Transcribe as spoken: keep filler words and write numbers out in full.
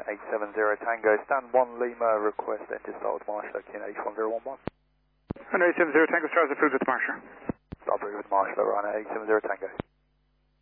eight seven zero Tango, stand one Lima, request enter start Marshall, Q N H one zero one one. And eight seven zero Tango, stars approved with Marshall. Start approved with Marshall, Rhino eight seven zero Tango.